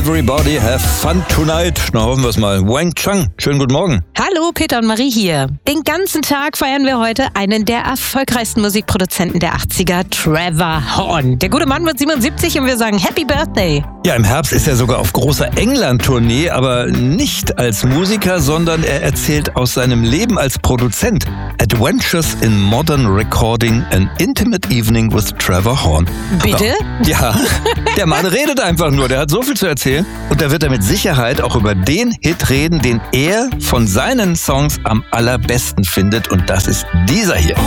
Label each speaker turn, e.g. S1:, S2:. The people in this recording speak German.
S1: Everybody have fun tonight. Na, hoffen wir es mal. Wang Chung, schönen guten Morgen.
S2: Hallo, Peter und Marie hier. Den ganzen Tag feiern wir heute einen der erfolgreichsten Musikproduzenten der 80er, Trevor Horn. Der gute Mann wird 77 und wir sagen Happy Birthday.
S1: Ja, im Herbst ist er sogar auf großer England-Tournee, aber nicht als Musiker, sondern er erzählt aus seinem Leben als Produzent. Adventures in Modern Recording, an Intimate Evening with Trevor Horn.
S2: Bitte?
S1: Ja, der Mann redet einfach nur, der hat so viel zu erzählen. Und da wird er mit Sicherheit auch über den Hit reden, den er von seinen Songs am allerbesten findet. Und das ist dieser hier.